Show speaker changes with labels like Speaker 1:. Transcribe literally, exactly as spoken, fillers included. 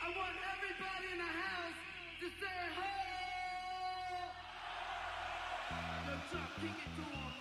Speaker 1: I want everybody in the house to say ho! Let's up, kick it to 'em.